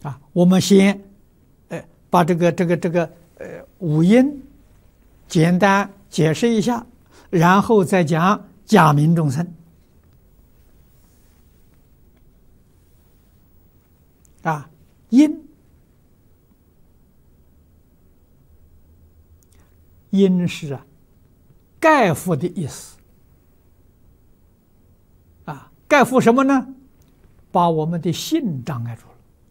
我们先把五音简单解释一下，然后再讲假名众生。因是盖覆的意思。盖覆什么呢？把我们的性障碍住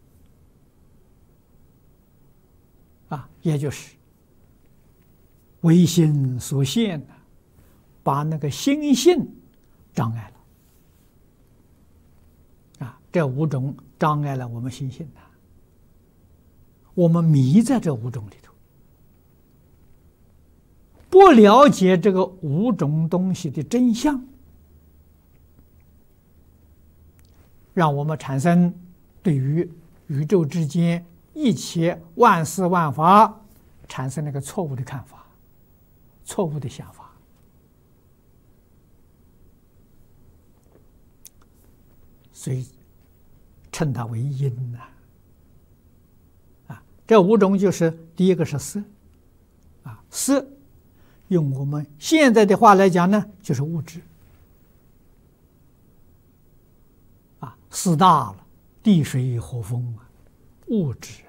了。也就是唯心所现的，把那个心性障碍了。这五种障碍了我们心性的，我们迷在这五种里头，不了解这个五种东西的真相，让我们产生对于宇宙之间一切万事万法产生了个错误的看法，错误的想法。所以称它为因这五种就是第一个是色。色用我们现在的话来讲呢，就是物质。四大了，地水火风物质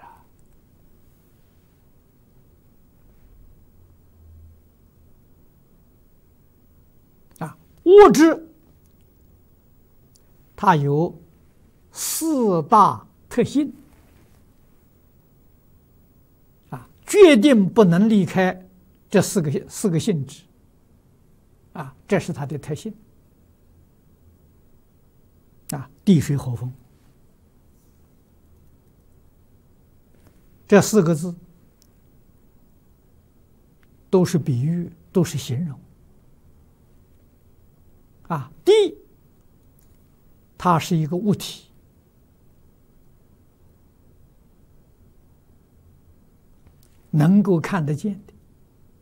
物质它有四大特性决定不能离开这四个性质这是它的特性地水火风这四个字都是比喻，都是形容地它是一个物体，能够看得见的。